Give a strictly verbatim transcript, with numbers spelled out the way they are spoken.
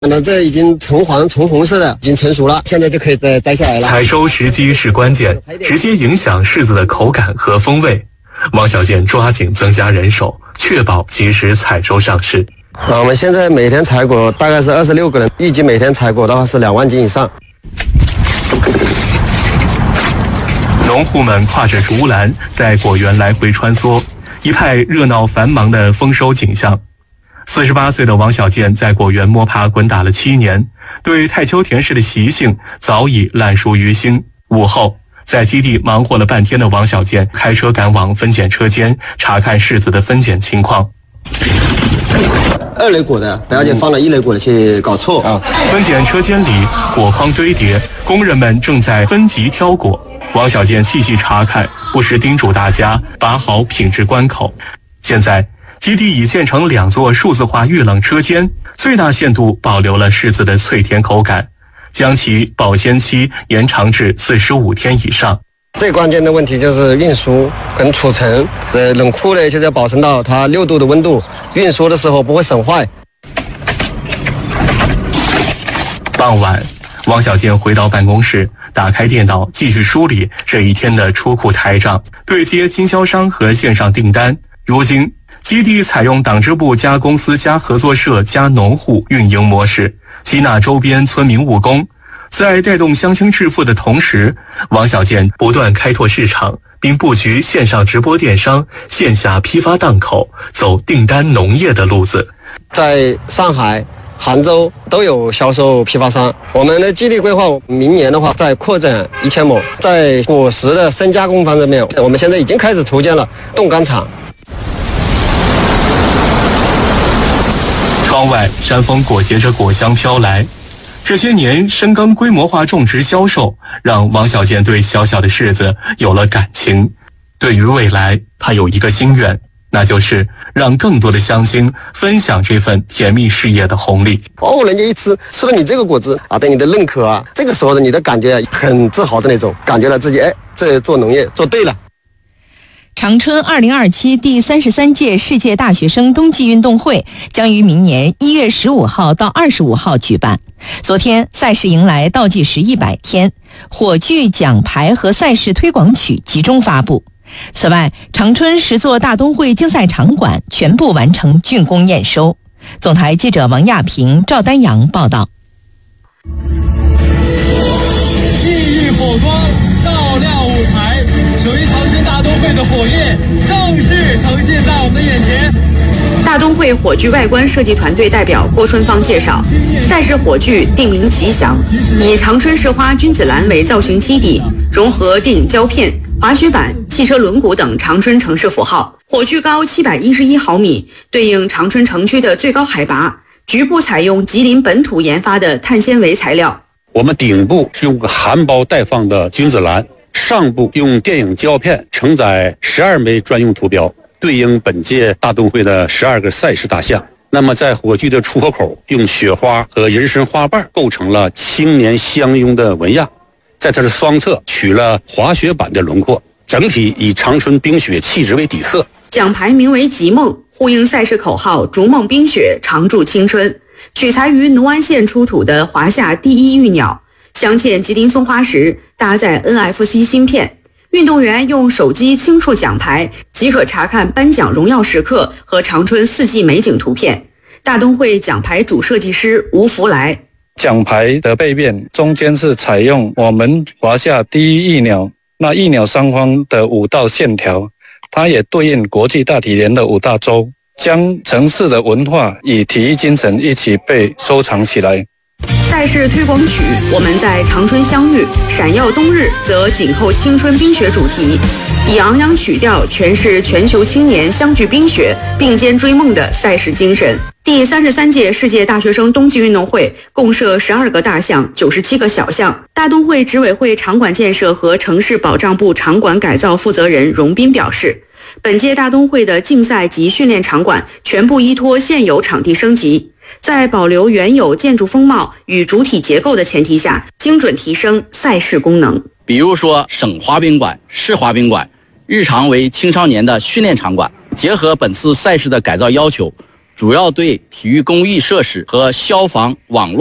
那这已经橙黄、橙红色的，已经成熟了，现在就可以再摘下来了。 采收时机是关键，直接影响柿子的口感和风味。王小健抓紧增加人手，确保及时采收上市。 啊，我们现在每天采果大概是二十六个人，预计每天采果的话是两万斤以上。 农户们挎着竹篮在果园来回穿梭，一派热闹繁忙的丰收景象。四十八岁的王小健在果园摸爬滚打了七年，对太丘田氏的习性早已烂熟于心。午后，在基地忙活了半天的王小健开车赶往分拣车间，查看柿子的分拣情况。 二类果的不要紧，放了一类果的去搞错啊！ 分拣车间里果筐堆叠，工人们正在分级挑果。王小健细细查看，不时叮嘱大家把好品质关口。现在基地已建成两座数字化预冷车间，最大限度保留了柿子的脆甜口感，将其保鲜期延长至四十五天以上。 最关键的问题就是运输跟储存，呃，冷库呢就是要保存到它六度的温度，运输的时候不会损坏。 傍晚，王小健回到办公室，打开电脑继续梳理这一天的出库台账，对接经销商和线上订单。如今基地采用党支部加公司加合作社加农户运营模式，吸纳周边村民务工。在带动乡亲致富的同时，王小健不断开拓市场，并布局线上直播电商、线下批发档口，走订单农业的路子。 在上海、杭州都有销售批发商。我们的基地规划，明年的话再扩展一千亩。在果实的深加工方面，我们现在已经开始筹建了冻干厂。 窗外山风裹挟着果香飘来。这些年深耕规模化种植销售，让王小健对小小的柿子有了感情。对于未来，他有一个心愿，那就是让更多的乡亲分享这份甜蜜事业的红利。 哦，人家一吃吃了你这个果子啊，对你的认可啊，这个时候的你的感觉很自豪的那种，感觉到自己哎，这做农业做对了。 长春二零二七第三十三届世界大学生冬季运动会将于明年一月十五号到二十五号举办。昨天赛事迎来倒计时一百天，火炬、奖牌和赛事推广曲集中发布。此外，长春十座大冬会竞赛场馆全部完成竣工验收。总台记者王亚平、赵丹阳报道。 熠熠火光照亮舞台，属于长春大冬会的火焰正式呈现在我们的眼前。 大冬会火炬外观设计团队代表郭春芳介绍，赛事火炬定名吉祥，以长春市花君子兰为造型基底，融合电影胶片、滑雪板、汽车轮毂等长春城市符号。火炬高七百一十一毫米，对应长春城区的最高海拔。局部采用吉林本土研发的碳纤维材料。 我们顶部是用个含苞待放的君子兰，上部用电影胶片承载十二枚专用图标，对应本届大冬会的十二个赛事大项。那么在火炬的出口口，用雪花和人参花瓣构成了青年相拥的纹样，在它的双侧取了滑雪板的轮廓，整体以长春冰雪气质为底色。 奖牌名为吉梦，呼应赛事口号逐梦冰雪，常驻青春。取材于农安县出土的华夏第一玉鸟，镶嵌吉林松花石，搭载 N F C 芯片。运动员用手机轻触奖牌，即可查看颁奖荣耀时刻和长春四季美景图片。大冬会奖牌主设计师吴福来。 奖牌的背面中间是采用我们华夏第一翼鸟，那翼鸟上方的五道线条，它也对应国际大体联的五大洲，将城市的文化与体育精神一起被收藏起来。 赛事推广曲我们在长春相遇，闪耀冬日则紧扣青春冰雪主题，以昂扬曲调诠释全球青年相聚冰雪并肩追梦的赛事精神。第三十三届世界大学生冬季运动会共设十二个大项、九十七个小项。大冬会执委会场馆建设和城市保障部场馆改造负责人荣斌表示，本届大冬会的竞赛及训练场馆全部依托现有场地升级，在保留原有建筑风貌与主体结构的前提下，精准提升赛事功能。 比如说省滑冰馆、市滑冰馆，日常为青少年的训练场馆，结合本次赛事的改造要求， 主要对体育公益设施和消防网络